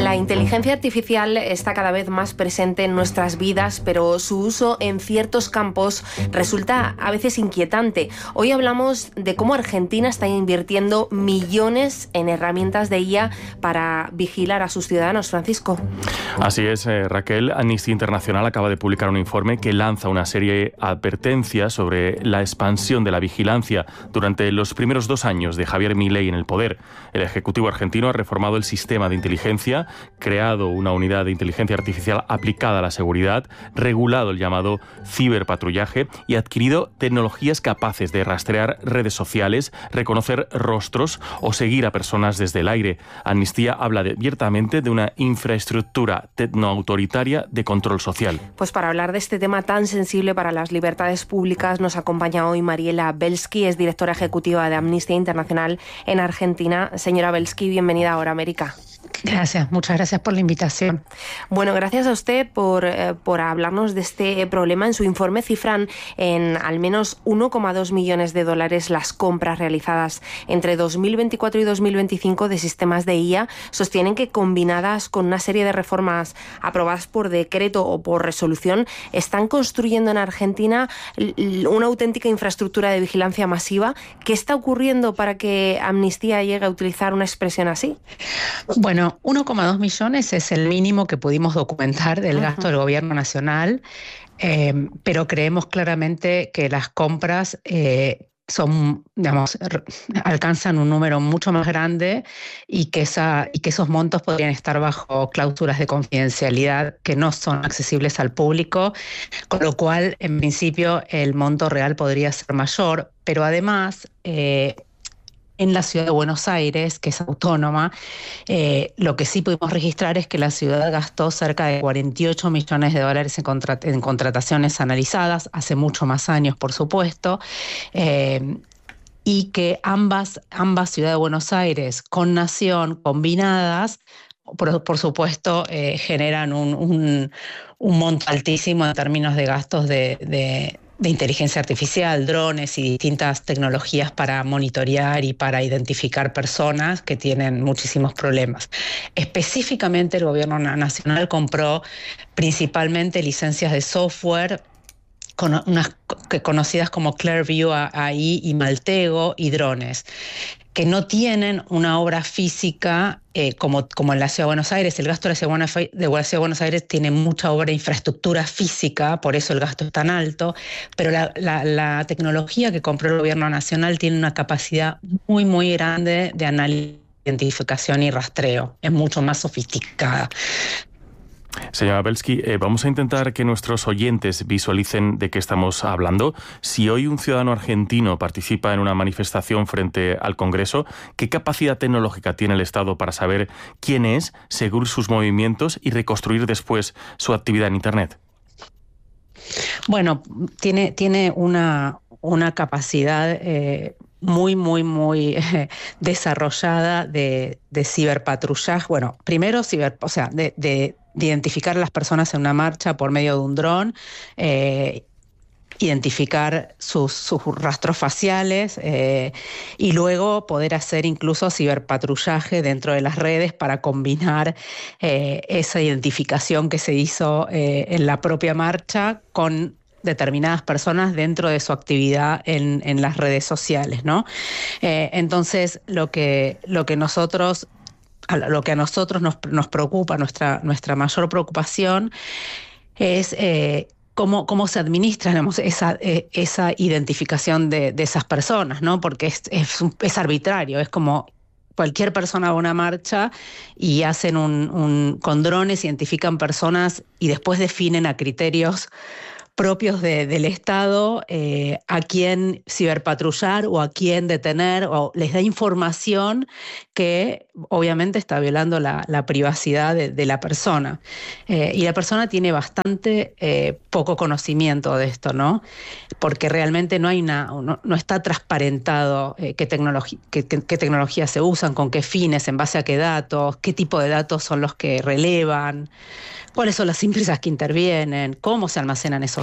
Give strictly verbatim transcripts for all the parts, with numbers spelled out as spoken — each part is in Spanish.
La inteligencia artificial está cada vez más presente en nuestras vidas, pero su uso en ciertos campos resulta a veces inquietante. Hoy hablamos de cómo Argentina está invirtiendo millones en herramientas de I A para vigilar a sus ciudadanos. Francisco. Así es, eh, Raquel. Amnistía Internacional acaba de publicar un informe que lanza una serie de advertencias sobre la expansión de la vigilancia durante los primeros dos años de Javier Milei en el poder. El Ejecutivo argentino ha reformado el sistema de inteligencia, creado una unidad de inteligencia artificial aplicada a la seguridad, regulado el llamado ciberpatrullaje y adquirido tecnologías capaces de rastrear redes sociales, reconocer rostros o seguir a personas desde el aire. Amnistía habla de, abiertamente de una infraestructura tecnoautoritaria de control social. Pues para hablar de este tema tan sensible para las libertades públicas nos acompaña hoy Mariela Belsky, es directora ejecutiva de Amnistía Internacional en Argentina. Señora Belsky, bienvenida a Ahora América. Gracias, muchas gracias por la invitación. Bueno, gracias a usted por, eh, por hablarnos de este problema. En su informe cifran en al menos uno coma dos millones de dólares las compras realizadas entre dos mil veinticuatro y dos mil veinticinco de sistemas de I A. Sostienen que combinadas con una serie de reformas aprobadas por decreto o por resolución, están construyendo en Argentina una auténtica infraestructura de vigilancia masiva. ¿Qué está ocurriendo para que Amnistía llegue a utilizar una expresión así? Bueno, uno coma dos millones es el mínimo que pudimos documentar del gasto uh-huh. del gobierno nacional, eh, pero creemos claramente que las compras eh, son, digamos, alcanzan un número mucho más grande y que, esa, y que esos montos podrían estar bajo cláusulas de confidencialidad que no son accesibles al público, con lo cual, en principio, el monto real podría ser mayor, pero además... Eh, En la ciudad de Buenos Aires, que es autónoma, eh, lo que sí pudimos registrar es que la ciudad gastó cerca de cuarenta y ocho millones de dólares en, contra- en contrataciones analizadas, hace mucho más años, por supuesto, eh, y que ambas, ambas ciudades de Buenos Aires con Nación combinadas, por, por supuesto, eh, generan un, un, un monto altísimo en términos de gastos de... de de inteligencia artificial, drones y distintas tecnologías para monitorear y para identificar personas que tienen muchísimos problemas. Específicamente el gobierno nacional compró principalmente licencias de software con unas conocidas como Clearview A I y Maltego y drones, que no tienen una obra física eh, como, como en la Ciudad de Buenos Aires. El gasto de la Ciudad de la Ciudad de Buenos Aires tiene mucha obra de infraestructura física, por eso el gasto es tan alto, pero la, la, la tecnología que compró el gobierno nacional tiene una capacidad muy, muy grande de análisis, identificación y rastreo. Es mucho más sofisticada. Señora Belsky, eh, vamos a intentar que nuestros oyentes visualicen de qué estamos hablando. Si hoy un ciudadano argentino participa en una manifestación frente al Congreso, ¿qué capacidad tecnológica tiene el Estado para saber quién es, seguir sus movimientos y reconstruir después su actividad en Internet? Bueno, tiene, tiene una, una capacidad eh, muy, muy, muy eh, desarrollada de, de ciberpatrullaje. Bueno, primero, ciber, o sea, de... de de identificar a las personas en una marcha por medio de un dron, eh, identificar sus, sus rastros faciales eh, y luego poder hacer incluso ciberpatrullaje dentro de las redes para combinar eh, esa identificación que se hizo eh, en la propia marcha con determinadas personas dentro de su actividad en, en las redes sociales, ¿no? Eh, entonces, lo que, lo que nosotros... Lo que a nosotros nos, nos preocupa, nuestra, nuestra mayor preocupación es eh, cómo, cómo se administra, digamos, esa, eh, esa identificación de, de esas personas, ¿no? Porque es, es, es arbitrario, es como cualquier persona va a una marcha y hacen un, un, con drones, identifican personas y después definen a criterios propios de, del Estado eh, a quién ciberpatrullar o a quién detener, o les da información que obviamente está violando la, la privacidad de, de la persona. Eh, y la persona tiene bastante eh, poco conocimiento de esto, ¿no? Porque realmente no hay una, no, no está transparentado eh, qué, tecnologi- qué, qué, qué tecnologías se usan, con qué fines, en base a qué datos, qué tipo de datos son los que relevan, cuáles son las empresas que intervienen, cómo se almacenan esos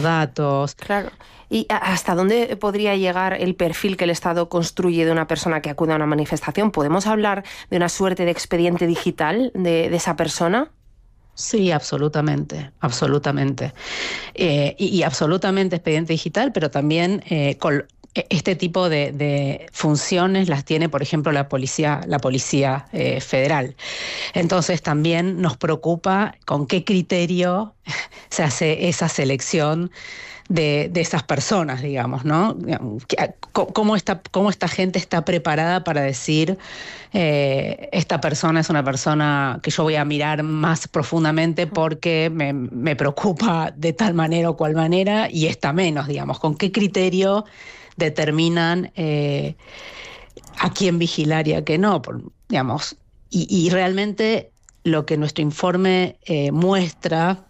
los datos. Claro. ¿Y hasta dónde podría llegar el perfil que el Estado construye de una persona que acude a una manifestación? ¿Podemos hablar de una suerte de expediente digital de, de esa persona? Sí, absolutamente, absolutamente. Eh, y, y absolutamente expediente digital, pero también eh, con este tipo de, de funciones las tiene, por ejemplo, la policía, la policía eh, federal. Entonces también nos preocupa con qué criterio se hace esa selección de, de esas personas, digamos, ¿no? ¿Cómo esta, cómo esta gente está preparada para decir eh, esta persona es una persona que yo voy a mirar más profundamente porque me, me preocupa de tal manera o cual manera, y esta menos, digamos? ¿Con qué criterio determinan eh, a quién vigilar y a qué no? Por, digamos, y, y realmente lo que nuestro informe eh, muestra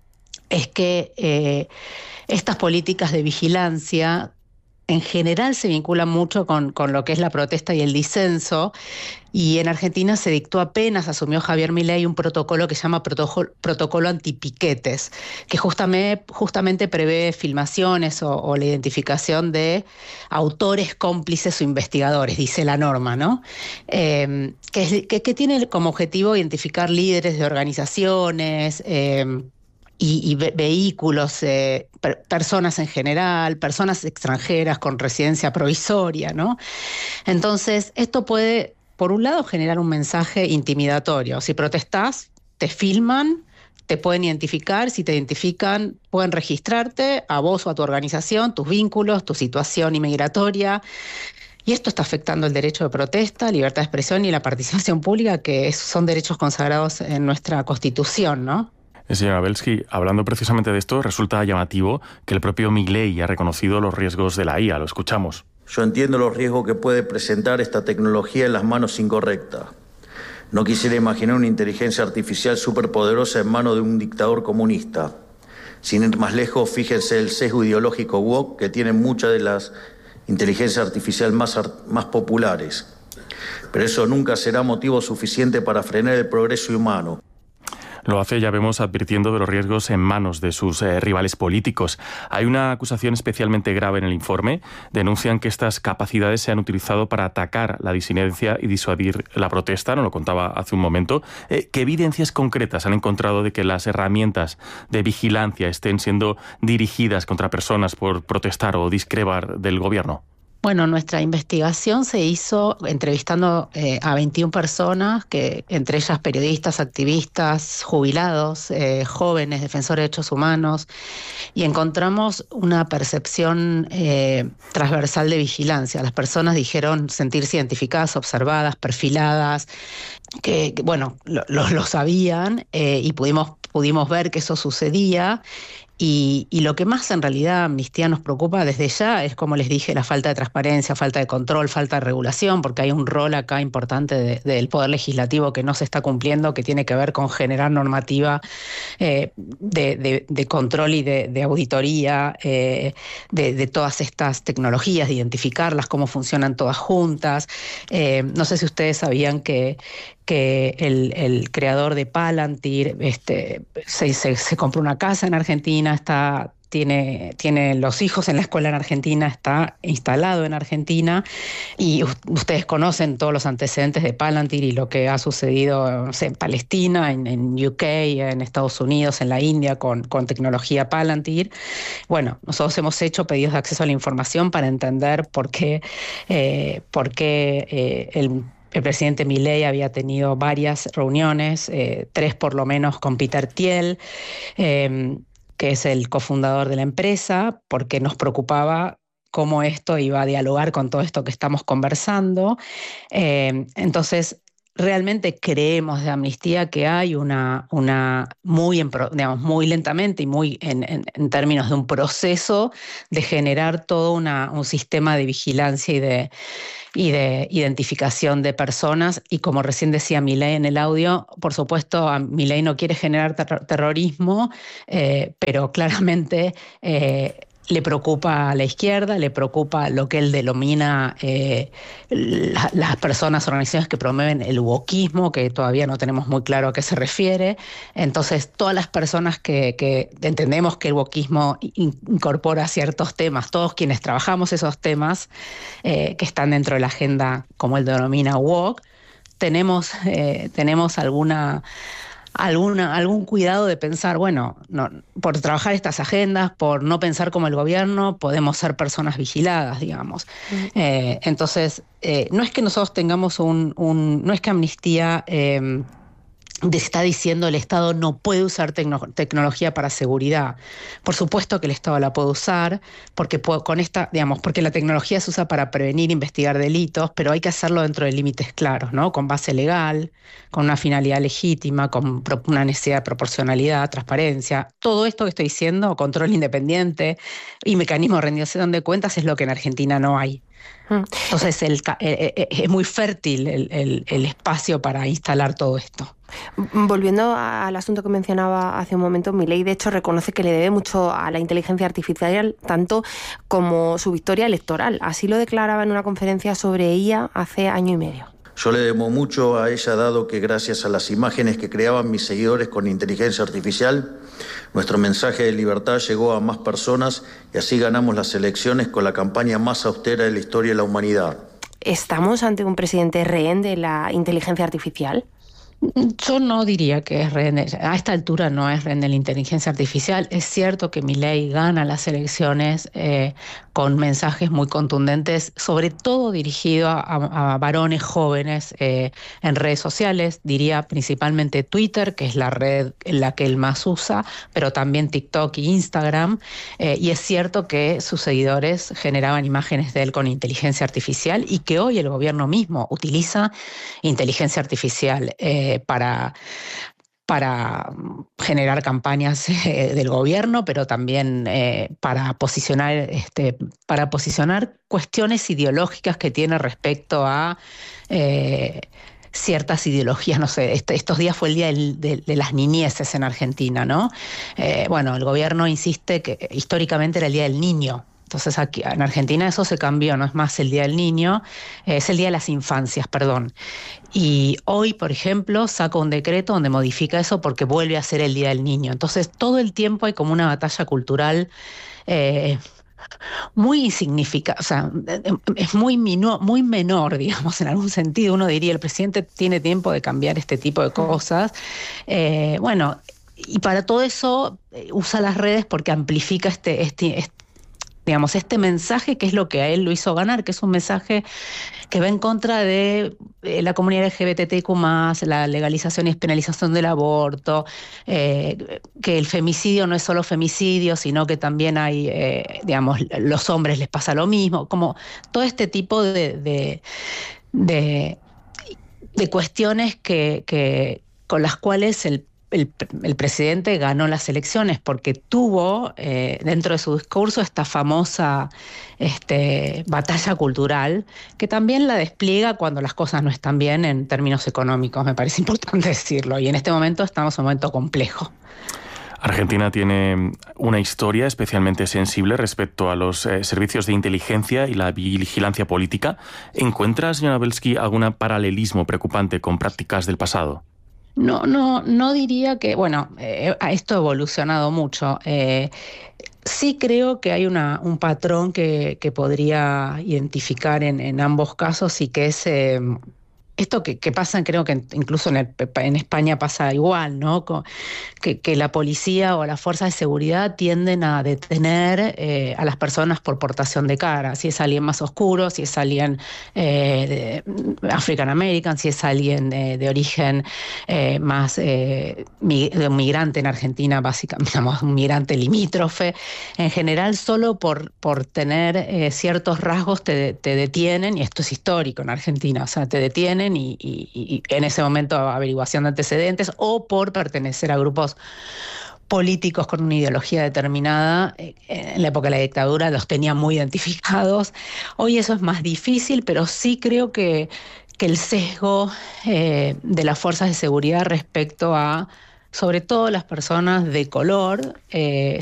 es que eh, estas políticas de vigilancia en general se vinculan mucho con, con lo que es la protesta y el disenso, y en Argentina se dictó apenas, asumió Javier Milei, un protocolo que se llama protocolo, protocolo antipiquetes, que justamente, justamente prevé filmaciones o, o la identificación de autores, cómplices o investigadores, dice la norma, ¿no? Eh, que, que, que tiene como objetivo identificar líderes de organizaciones, eh, y, y ve- vehículos, eh, per- personas en general, personas extranjeras con residencia provisoria, ¿no? Entonces, esto puede, por un lado, generar un mensaje intimidatorio. Si protestás, te filman, te pueden identificar, si te identifican, pueden registrarte a vos o a tu organización, tus vínculos, tu situación inmigratoria. Y esto está afectando el derecho de protesta, libertad de expresión y la participación pública, que es- son derechos consagrados en nuestra Constitución, ¿no? Señora Belsky, hablando precisamente de esto, resulta llamativo que el propio Milei ha reconocido los riesgos de la I A. Lo escuchamos. Yo entiendo los riesgos que puede presentar esta tecnología en las manos incorrectas. No quisiera imaginar una inteligencia artificial superpoderosa en manos de un dictador comunista. Sin ir más lejos, fíjense el sesgo ideológico woke que tienen muchas de las inteligencias artificiales más, más populares. Pero eso nunca será motivo suficiente para frenar el progreso humano. Lo hace, ya vemos, advirtiendo de los riesgos en manos de sus eh, rivales políticos. Hay una acusación especialmente grave en el informe. Denuncian que estas capacidades se han utilizado para atacar la disidencia y disuadir la protesta, nos lo contaba hace un momento. Eh, ¿Qué evidencias concretas han encontrado de que las herramientas de vigilancia estén siendo dirigidas contra personas por protestar o discrepar del gobierno? Bueno, nuestra investigación se hizo entrevistando eh, a veintiuna personas, que entre ellas periodistas, activistas, jubilados, eh, jóvenes, defensores de derechos humanos, y encontramos una percepción eh, transversal de vigilancia. Las personas dijeron sentirse identificadas, observadas, perfiladas, que, que bueno, lo, lo, lo sabían eh, y pudimos, pudimos ver que eso sucedía. Y, y lo que más en realidad Amnistía nos preocupa desde ya es, como les dije, la falta de transparencia, falta de control, falta de regulación, porque hay un rol acá importante de, del Poder Legislativo que no se está cumpliendo, que tiene que ver con generar normativa eh, de, de, de control y de, de auditoría eh, de, de todas estas tecnologías, de identificarlas, cómo funcionan todas juntas. Eh, no sé si ustedes sabían que que el, el creador de Palantir este, se, se, se compró una casa en Argentina, está, tiene, tiene los hijos en la escuela en Argentina, está instalado en Argentina, y ustedes conocen todos los antecedentes de Palantir y lo que ha sucedido, no sé, en Palestina, en, en U K, en Estados Unidos, en la India, con, con tecnología Palantir. Bueno, nosotros hemos hecho pedidos de acceso a la información para entender por qué, eh, por qué eh, el El presidente Milei había tenido varias reuniones, eh, tres por lo menos con Peter Thiel, eh, que es el cofundador de la empresa, porque nos preocupaba cómo esto iba a dialogar con todo esto que estamos conversando. Eh, entonces, realmente creemos de Amnistía que hay una, una muy, en, digamos, muy lentamente y muy en, en, en términos de un proceso de generar todo una, un sistema de vigilancia y de y de identificación de personas, y como recién decía Milei en el audio, por supuesto Milei no quiere generar ter- terrorismo, eh, pero claramente eh, le preocupa a la izquierda, le preocupa lo que él denomina eh, la, las personas, organizaciones que promueven el wokismo, que todavía no tenemos muy claro a qué se refiere. Entonces, todas las personas que, que entendemos que el wokismo incorpora ciertos temas, todos quienes trabajamos esos temas eh, que están dentro de la agenda, como él denomina woke, tenemos, eh, tenemos alguna... Alguna, algún cuidado de pensar, bueno, no, por trabajar estas agendas, por no pensar como el gobierno, podemos ser personas vigiladas, digamos. Uh-huh. Eh, entonces, eh, no es que nosotros tengamos un, un no es que Amnistía eh, está diciendo el Estado no puede usar tecno- tecnología para seguridad. Por supuesto que el Estado la puede usar, porque puede, con esta, digamos, porque la tecnología se usa para prevenir, investigar delitos, pero hay que hacerlo dentro de límites claros, ¿no? Con base legal, con una finalidad legítima, con una necesidad de proporcionalidad, transparencia. Todo esto que estoy diciendo, control independiente y mecanismo de rendición de cuentas, es lo que en Argentina no hay. Entonces el, eh, es muy fértil el, el, el espacio para instalar todo esto. Volviendo al asunto que mencionaba hace un momento, Milei de hecho reconoce que le debe mucho a la inteligencia artificial, tanto como su victoria electoral. Así lo declaraba en una conferencia sobre I A hace año y medio. Yo le debo mucho a ella, dado que gracias a las imágenes que creaban mis seguidores con inteligencia artificial, nuestro mensaje de libertad llegó a más personas y así ganamos las elecciones con la campaña más austera de la historia de la humanidad. ¿Estamos ante un presidente rehén de la inteligencia artificial? Yo no diría que es rehén, de, a esta altura no es rehén de la inteligencia artificial. Es cierto que Milei gana las elecciones eh, con mensajes muy contundentes, sobre todo dirigido a, a, a varones jóvenes eh, en redes sociales, diría principalmente Twitter, que es la red en la que él más usa, pero también TikTok e Instagram. Eh, y es cierto que sus seguidores generaban imágenes de él con inteligencia artificial y que hoy el gobierno mismo utiliza inteligencia artificial eh, Para, para generar campañas eh, del gobierno, pero también eh, para posicionar, este, para posicionar cuestiones ideológicas que tiene respecto a eh, ciertas ideologías. No sé, este, estos días fue el día de, de, de las niñeces en Argentina, ¿no? Eh, bueno, el gobierno insiste que históricamente era el Día del Niño. Entonces aquí en Argentina eso se cambió, no es más el Día del Niño, eh, es el Día de las Infancias, perdón. Y hoy, por ejemplo, saca un decreto donde modifica eso porque vuelve a ser el Día del Niño. Entonces todo el tiempo hay como una batalla cultural eh, muy insignificante, o sea, es muy, minu- muy menor, digamos, en algún sentido. Uno diría, el presidente tiene tiempo de cambiar este tipo de cosas. Eh, bueno, y para todo eso eh, usa las redes porque amplifica este... este, este digamos, este mensaje que es lo que a él lo hizo ganar, que es un mensaje que va en contra de eh, la comunidad L G B T Q más, la legalización y despenalización del aborto, eh, que el femicidio no es solo femicidio, sino que también hay, eh, digamos, los hombres les pasa lo mismo, como todo este tipo de, de, de, de cuestiones que, que, con las cuales el El, el presidente ganó las elecciones porque tuvo eh, dentro de su discurso esta famosa este, batalla cultural que también la despliega cuando las cosas no están bien en términos económicos, me parece importante decirlo, y en este momento estamos en un momento complejo. Argentina tiene una historia especialmente sensible respecto a los eh, servicios de inteligencia y la vigilancia política. ¿Encuentra, señora Belsky, algún paralelismo preocupante con prácticas del pasado? No, no, no diría que, bueno, eh, esto ha evolucionado mucho. Eh, sí creo que hay una, un patrón que, que podría identificar en, en ambos casos y que es eh, esto que, que pasa, creo que incluso en, el, en España pasa igual, ¿no? Que, que la policía o las fuerzas de seguridad tienden a detener eh, a las personas por portación de cara. Si es alguien más oscuro, si es alguien eh, de African American, si es alguien de, de origen eh, más eh, de un migrante en Argentina, básicamente, digamos, un migrante limítrofe. En general, solo por, por tener eh, ciertos rasgos te, te detienen, y esto es histórico en Argentina, o sea, te detienen Y, y, y en ese momento averiguación de antecedentes o por pertenecer a grupos políticos con una ideología determinada. En la época de la dictadura los tenían muy identificados. Hoy eso es más difícil, pero sí creo que, que el sesgo eh, de las fuerzas de seguridad respecto a, sobre todo las personas de color, eh,